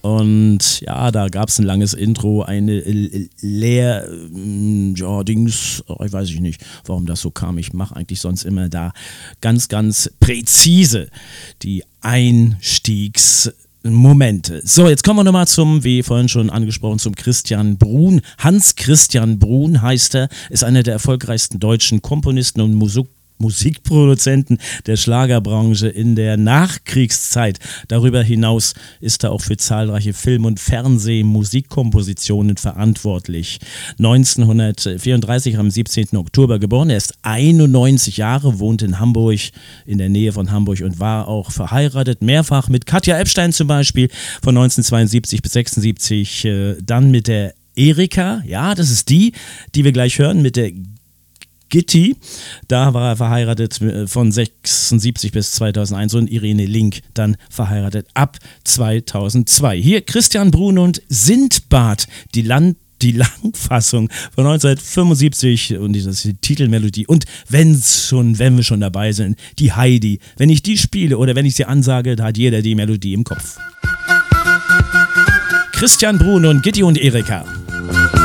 Und ja, da gab es ein langes Intro, eine Dings, ich weiß nicht, warum das so kam. Ich mache eigentlich sonst immer da ganz, ganz präzise die Einstiegsmomente. So, jetzt kommen wir nochmal zum, wie vorhin schon angesprochen, zum Christian Bruhn. Hans Christian Bruhn heißt er, ist einer der erfolgreichsten deutschen Komponisten und Musikproduzenten der Schlagerbranche in der Nachkriegszeit. Darüber hinaus ist er auch für zahlreiche Film- und Fernsehmusikkompositionen verantwortlich. 1934 am 17. Oktober geboren. Er ist 91 Jahre, wohnt in Hamburg, in der Nähe von Hamburg und war auch verheiratet, mehrfach mit Katja Epstein zum Beispiel, von 1972 bis 1976, dann mit der Erika, ja, das ist die wir gleich hören, mit der Gitti, da war er verheiratet von 76 bis 2001 und Irene Link dann verheiratet ab 2002. Hier Christian Bruhn und Sindbad, die Langfassung von 1975 und das ist die Titelmelodie. Und wenn wir schon dabei sind, die Heidi. Wenn ich die spiele oder wenn ich sie ansage, da hat jeder die Melodie im Kopf. Christian Bruhn und Gitti und Erika.